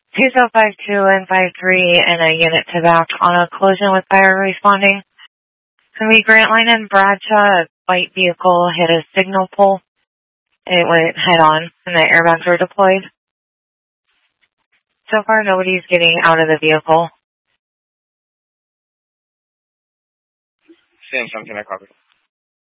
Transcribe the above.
2052 and 53 and a unit to back on a collision with fire responding. Can we Grantline and Bradshaw, a white vehicle hit a signal pole. It went head on and the airbags were deployed. So far, nobody's getting out of the vehicle. Sam, can I copy?